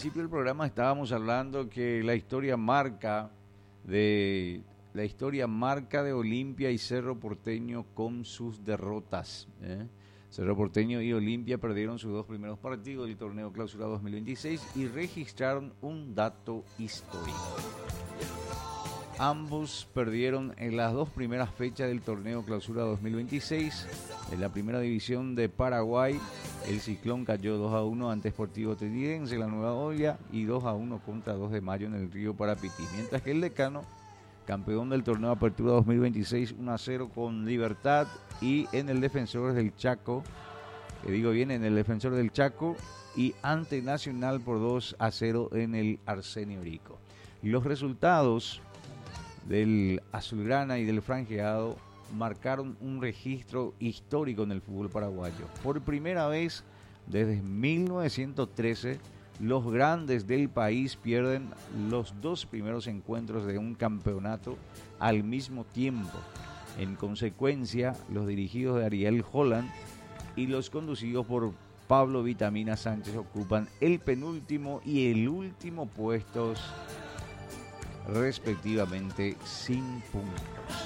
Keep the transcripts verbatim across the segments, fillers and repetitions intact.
principio del programa estábamos hablando que la historia marca de la historia marca de Olimpia y Cerro Porteño con sus derrotas. ¿eh? Cerro Porteño y Olimpia perdieron sus dos primeros partidos del torneo Clausura dos mil veintiséis y registraron un dato histórico. Ambos perdieron en las dos primeras fechas del torneo Clausura dos mil veintiséis. En la primera división de Paraguay, el Ciclón cayó dos a uno ante Sportivo Trinitense en la Nueva Olla y dos a uno contra dos de Mayo en el Río Parapití. Mientras que el Decano, campeón del torneo Apertura dos mil veintiséis, uno a cero con Libertad, y en el Defensor del Chaco, que digo bien, en el Defensor del Chaco, y ante Nacional por dos a cero en el Arsenio Rico. Los resultados del Azulgrana y del Franjeado marcaron un registro histórico en el fútbol paraguayo. Por primera vez desde mil novecientos trece, los grandes del país pierden los dos primeros encuentros de un campeonato al mismo tiempo. En consecuencia, los dirigidos de Ariel Holland y los conducidos por Pablo Vitamina Sánchez ocupan el penúltimo y el último puestos, respectivamente, sin puntos.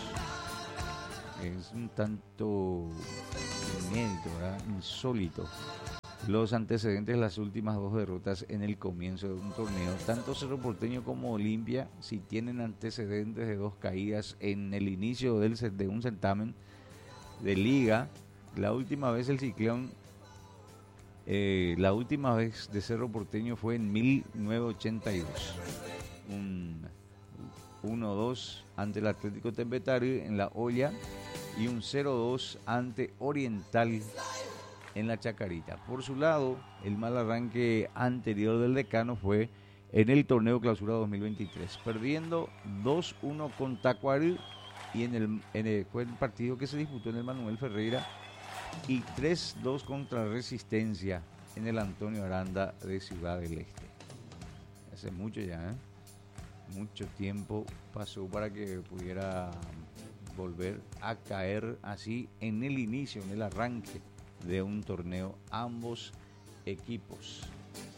Es un tanto inédito, ¿verdad? Insólito los antecedentes de las últimas dos derrotas en el comienzo de un torneo. Tanto Cerro Porteño como Olimpia, si tienen antecedentes de dos caídas en el inicio del, de un certamen de liga. La última vez el Ciclón, eh, la última vez de Cerro Porteño fue en mil novecientos ochenta y dos. Un uno dos ante el Atlético Tembetario en la Olla y un cero dos ante Oriental en la Chacarita. Por su lado, el mal arranque anterior del Decano fue en el torneo Clausura dos mil veintitrés, perdiendo dos uno con Tacuary, y en el, en el, fue el partido que se disputó en el Manuel Ferreira, y tres dos contra Resistencia en el Antonio Aranda de Ciudad del Este. Hace mucho ya, ¿eh? Mucho tiempo pasó para que pudiera volver a caer así en el inicio, en el arranque de un torneo, ambos equipos.